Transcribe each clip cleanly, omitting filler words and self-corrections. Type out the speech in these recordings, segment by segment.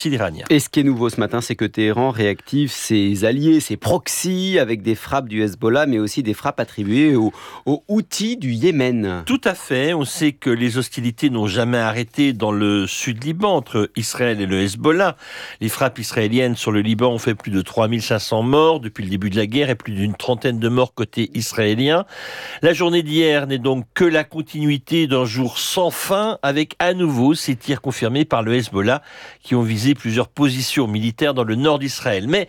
iranien. Et ce qui est nouveau ce matin, c'est que Téhéran réactive ses alliés, ses proxys, avec des frappes du Hezbollah, mais aussi des frappes attribuées aux Houthis du Yémen. Tout à fait. On sait que les hostilités n'ont jamais arrêté dans le sud Liban, entre Israël et le Hezbollah. Les frappes israéliennes sur le Liban ont fait plus de 3500 morts depuis le début de la guerre et plus d'une trentaine de morts côté israélien. La journée d'hier n'est donc que la continuité d'un jour sans fin, avec à nouveau ces tirs confirmés par le Hezbollah qui ont visé plusieurs positions militaires dans le nord d'Israël. Mais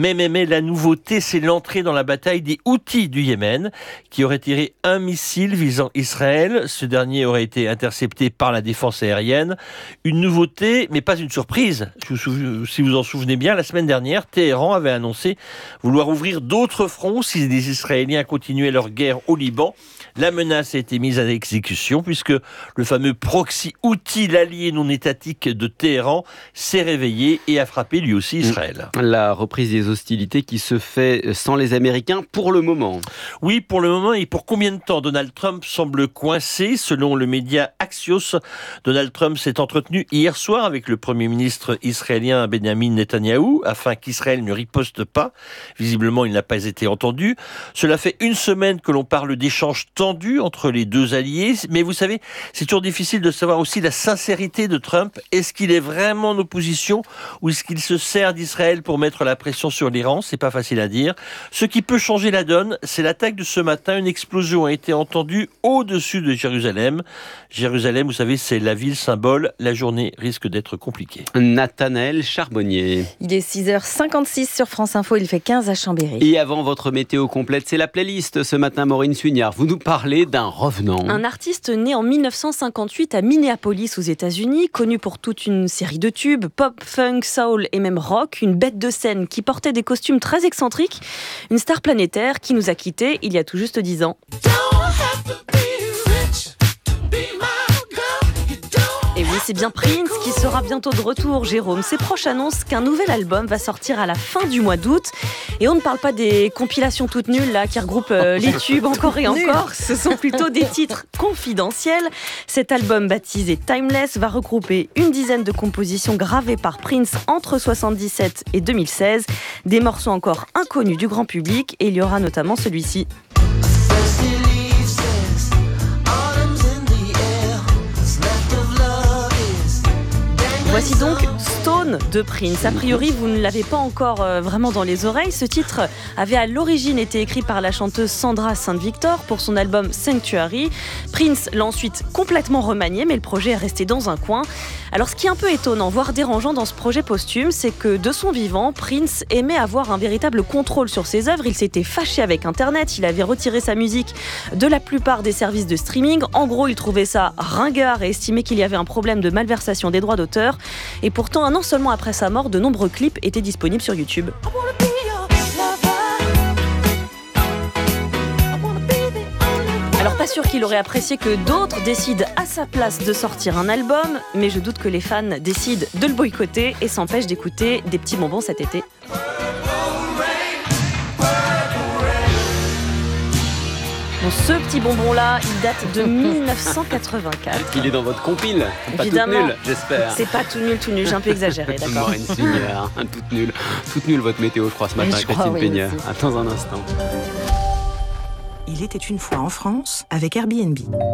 la nouveauté, c'est l'entrée dans la bataille des Houthis du Yémen, qui auraient tiré un missile visant Israël. Ce dernier aurait été intercepté par la défense aérienne. Une nouveauté, mais pas une surprise. Si vous en souvenez bien, la semaine dernière, Téhéran avait annoncé vouloir ouvrir d'autres fronts si les Israéliens continuaient leur guerre au Liban. La menace a été mise à exécution puisque le fameux proxy Houthi, l'allié non étatique de Téhéran, s'est réveillé et a frappé lui aussi Israël. La reprise des hostilités qui se fait sans les Américains pour le moment. Oui, pour le moment. Et pour combien de temps? Donald Trump semble coincé. Selon le média Axios, Donald Trump s'est entretenu hier soir avec le Premier ministre israélien Benjamin Netanyahou afin qu'Israël ne riposte pas. Visiblement, il n'a pas été entendu. Cela fait une semaine que l'on parle d'échanges tendus entre les deux alliés. Mais vous savez, c'est toujours difficile de savoir aussi la sincérité de Trump. Est-ce qu'il est vraiment en opposition ou est-ce qu'il se sert d'Israël pour mettre la pression sur l'Iran? C'est pas facile à dire. Ce qui peut changer la donne, c'est l'attaque de ce matin. Une explosion a été entendue au-dessus de Jérusalem. Jérusalem, vous savez, c'est la ville symbole. La journée risque d'être compliquée. Nathanaël Charbonnier. Il est 6h56 sur France Info, il fait 15 à Chambéry. Et avant votre météo complète, c'est la playlist. Ce matin, Maureen Sugnard, vous nous parlez d'un revenant. Un artiste né en 1958 à Minneapolis aux États-Unis, connu pour toute une série de tubes, pop, funk, soul et même rock, une bête de scène qui portait des costumes très excentriques, une star planétaire qui nous a quittés il y a tout juste 10 ans. Et oui, c'est bien Prince qui sera bientôt de retour, Jérôme. Ses proches annoncent qu'un nouvel album va sortir à la fin du mois d'août. Et on ne parle pas des compilations toutes nulles là, qui regroupent les tubes encore et encore. Ce sont plutôt des titres confidentiels. Cet album baptisé Timeless va regrouper une dizaine de compositions gravées par Prince entre 1977 et 2016. Des morceaux encore inconnus du grand public. Et il y aura notamment celui-ci. Voici donc Stone de Prince. A priori, vous ne l'avez pas encore vraiment dans les oreilles. Ce titre avait à l'origine été écrit par la chanteuse Sandra Saint-Victor pour son album Sanctuary. Prince l'a ensuite complètement remanié, mais le projet est resté dans un coin. Alors, ce qui est un peu étonnant, voire dérangeant dans ce projet posthume, c'est que de son vivant, Prince aimait avoir un véritable contrôle sur ses œuvres. Il s'était fâché avec Internet, il avait retiré sa musique de la plupart des services de streaming. En gros, il trouvait ça ringard et estimait qu'il y avait un problème de malversation des droits d'auteur. Et pourtant, un an seulement après sa mort, de nombreux clips étaient disponibles sur YouTube. Alors pas sûr qu'il aurait apprécié que d'autres décident à sa place de sortir un album, mais je doute que les fans décident de le boycotter et s'empêchent d'écouter des petits bonbons cet été. Bon, ce petit bonbon-là, il date de 1984. Il est dans votre compile. Pas Évidemment. toute nulle, j'espère. C'est pas tout nul, j'ai un peu exagéré, d'accord. Maureen Sugnard, toute nulle votre météo, je crois, ce matin, Je crois, Christine oui, Peigneur. aussi. Attends un instant. Il était une fois en France avec Airbnb.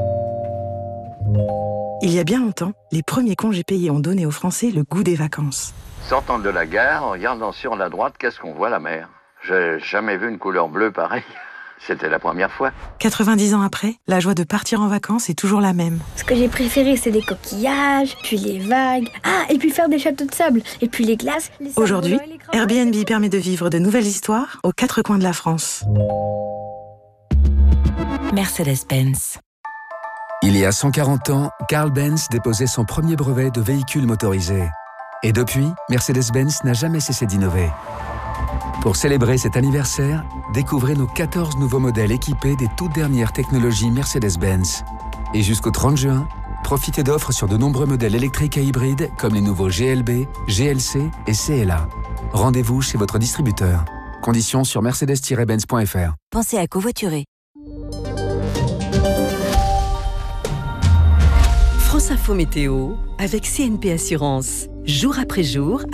Il y a bien longtemps, les premiers congés payés ont donné aux Français le goût des vacances. Sortant de la gare, en regardant sur la droite, qu'est-ce qu'on voit? La mer. J'ai jamais vu une couleur bleue pareille. C'était la première fois. 90 ans après, la joie de partir en vacances est toujours la même. Ce que j'ai préféré, c'est les coquillages, puis les vagues. Ah, et puis faire des châteaux de sable, et puis les glaces. Aujourd'hui, Airbnb permet de vivre de nouvelles histoires aux quatre coins de la France. Mercedes-Benz. Il y a 140 ans, Carl Benz déposait son premier brevet de véhicule motorisé. Et depuis, Mercedes-Benz n'a jamais cessé d'innover. Pour célébrer cet anniversaire, découvrez nos 14 nouveaux modèles équipés des toutes dernières technologies Mercedes-Benz. Et jusqu'au 30 juin, profitez d'offres sur de nombreux modèles électriques et hybrides comme les nouveaux GLB, GLC et CLA. Rendez-vous chez votre distributeur. Conditions sur mercedes-benz.fr. Pensez à covoiturer. France Info Météo avec CNP Assurance. jour après jour,